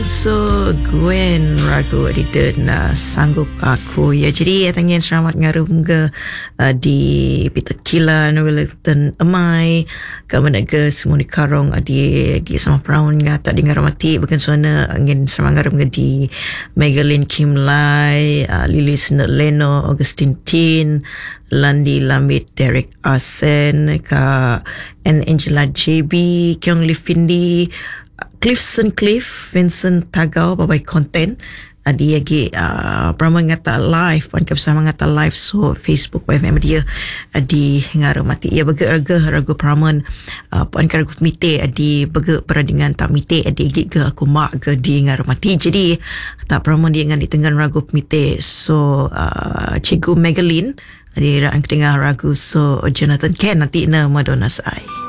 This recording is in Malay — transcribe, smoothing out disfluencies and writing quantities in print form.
So Gwen ragu ada na sanggup aku ya jadi tangin selamat ngarum ke di Peter Kilan Wellington Amai ke mana ke semua di karong adi sama peraun ngata di ngaramati bukan suana angin selamat ngarum ke di Megalyn Kim Lai, Lilis Leno, Augustine Tin, Landi Lamit, Derek Arsen ka and Angela JB, Kyong Lifindi, Cliff, Vincent Tagaw, babai konten. Dia lagi pernah ngata live, pan bersama ngata live so Facebook FM dia di ngarumati. Ia bega ragu peraman pan karagu mite di bega peradingan tak mite di ke aku mak ke di ngarumati. Jadi tak peraman dia ngan di tengah ragu mite so Cikgu Megalyn dia ang tengah ragu so Jonathan Ken nanti na Madonna sai.